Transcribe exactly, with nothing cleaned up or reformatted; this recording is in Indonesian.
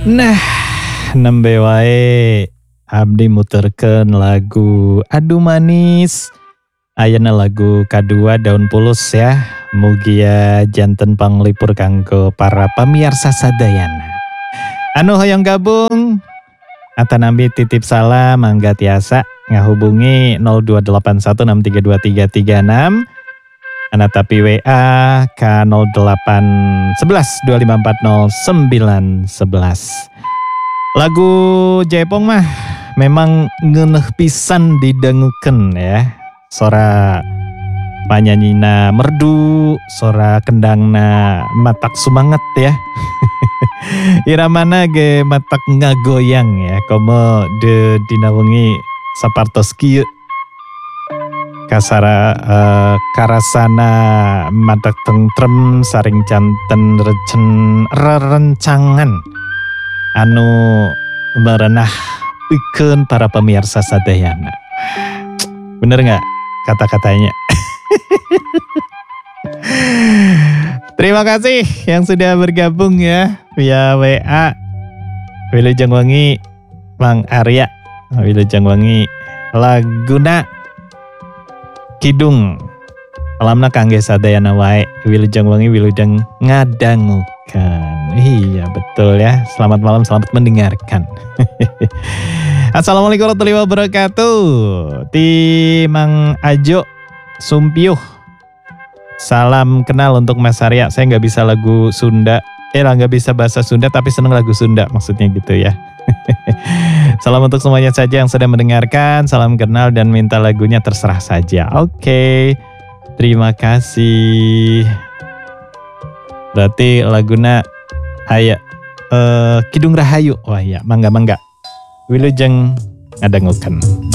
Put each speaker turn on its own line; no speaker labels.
Nah, nembe wae abdi muterkeun lagu Adu Manis. Ayeuna lagu kadua Daun Pulus ya. Mugia janten panglipur kanggo para pamirsa sadayana. Anu hoyong gabung atanambi titip salam mangga tiasa ngahubungi nol dua delapan satu enam tiga dua tiga tiga enam. Anatapi W A ke nol delapan satu satu dua lima empat nol sembilan satu satu. Lagu Jepong mah memang ngeuneuh pisan didengukeun ya. Sora panyanyina merdu, sora kendangna matak sumanget ya. Iramana ge matak ngagoyang ya. Komo de dina wengi sapartos kieu. Kasara uh, karasana matak tentrem saring janten recen rerencangan anu merenah pikeun para pemirsa sadayana. Bener nggak kata-katanya? Terima kasih yang sudah bergabung ya via W A. Wilujeng Wangi Mang Arya, Wilujeng Wangi laguna Kidung alamna kangge sadayana wae. Wilujeng Wangi wilujeng ngadangukan. Iya betul ya. Selamat malam, selamat mendengarkan. Assalamualaikum warahmatullahi wabarakatuh. Ti Mang Ajo Sumpiyuh. Salam kenal untuk Mas Arya. Saya nggak bisa lagu Sunda. Eh lah nggak bisa bahasa Sunda tapi seneng lagu Sunda maksudnya gitu ya. Salam untuk semuanya saja yang sedang mendengarkan. Salam kenal dan minta lagunya terserah saja. Oke, terima kasih. Berarti laguna aya uh, Kidung Rahayu. Wah ya, mangga-mangga. Wilujeng ngadangukeun.